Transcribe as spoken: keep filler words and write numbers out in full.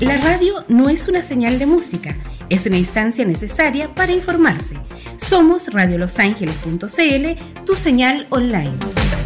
La radio no es una señal de música, es una instancia necesaria para informarse. Somos radio los ángeles punto c l, tu señal online.